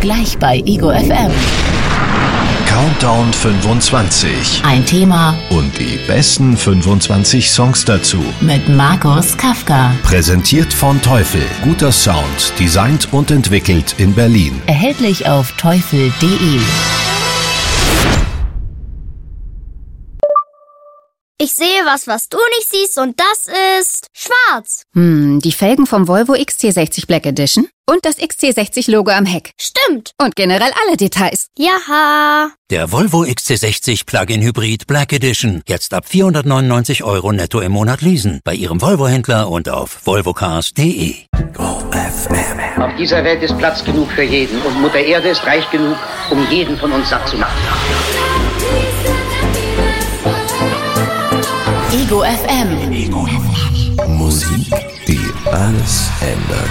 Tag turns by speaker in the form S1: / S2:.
S1: Gleich bei Ego FM.
S2: Countdown 25.
S1: Ein Thema
S2: Und die besten 25 Songs dazu.
S1: mit Markus Kafka.
S2: Präsentiert von Teufel. Guter Sound, designt und entwickelt in Berlin.
S1: Erhältlich auf teufel.de.
S3: Ich sehe was du nicht siehst, und das ist schwarz.
S4: Die Felgen vom Volvo XC60 Black Edition und das XC60-Logo am Heck.
S3: Stimmt.
S4: Und generell alle Details.
S3: Jaha.
S5: Der Volvo XC60 Plug-in Hybrid Black Edition. Jetzt ab 499 € netto im Monat leasen. Bei Ihrem Volvo-Händler und auf volvocars.de.
S6: Auf dieser Welt ist Platz genug für jeden und Mutter Erde ist reich genug, um jeden von uns satt zu machen.
S1: Ego FM.
S2: Musik, die alles ändert.